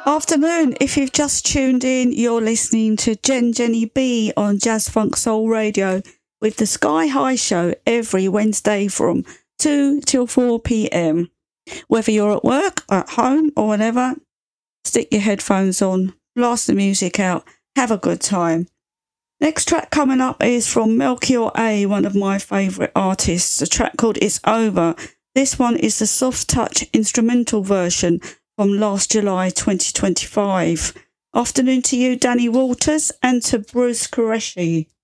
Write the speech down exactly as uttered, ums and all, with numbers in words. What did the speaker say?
Afternoon. If you've just tuned in, you're listening to Jen Jenny B on Jazz Funk Soul Radio with the Sky High Show every Wednesday from two till four p.m. Whether you're at work, at home or whatever, stick your headphones on, blast the music out, have a good time. Next track coming up is from Melchior A, one of my favourite artists, a track called It's Over. This one is the soft touch instrumental version from last July twenty twenty-five. Afternoon to you, Danny Walters, and to Bruce Qureshi.